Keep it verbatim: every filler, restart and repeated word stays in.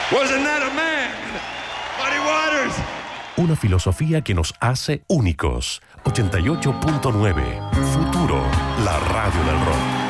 Wasn't that a man? Muddy Waters. Una filosofía que nos hace únicos. ochenta y ocho punto nueve. Futuro, la radio del rock.